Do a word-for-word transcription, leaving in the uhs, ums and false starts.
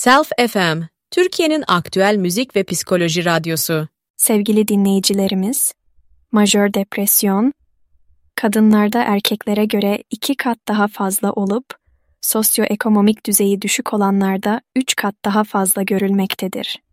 Self F M, Türkiye'nin aktüel müzik ve psikoloji radyosu. Sevgili dinleyicilerimiz, majör depresyon, kadınlarda erkeklere göre iki kat daha fazla olup, sosyoekonomik düzeyi düşük olanlarda üç kat daha fazla görülmektedir.